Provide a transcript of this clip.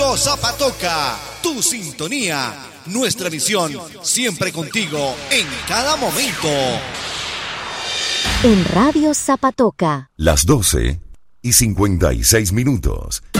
Radio Zapatoca, tu sintonía, nuestra visión, siempre contigo en cada momento. En Radio Zapatoca. Las 12:56.